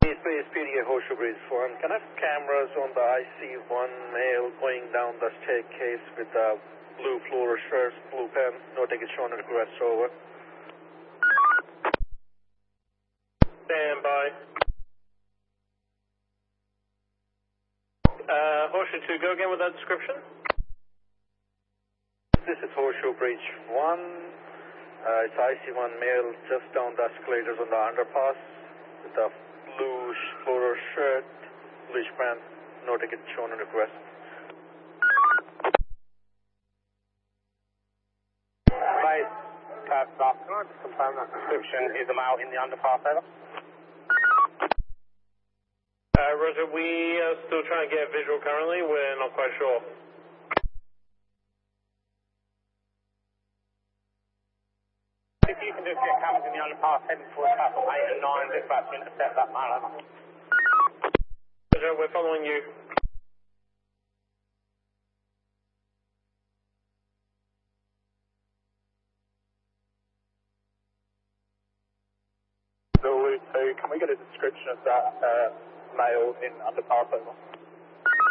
Space PDA Horseshoe Bridge 1. Can I have cameras on the IC1 male going down the staircase with the blue floral shirts, blue pen, no ticket shown and request over. Stand by. Horseshoe 2, go again with that description. This is Horseshoe Bridge 1. It's IC1 male just down the escalators on the underpass with the blue floral shirt, bluish pants, no ticket shown and request. Base, Cab Stop. Can I just confirm that description is a male in the underpass, over? Roger, we are still trying to get a visual currently. We're not quite sure. If you can just get cameras in the underpass heading towards platform 8 and 9, just about to intercept that male, over. Roger, we're following you. Zulu 2, can we get a description of that male in underpass, over?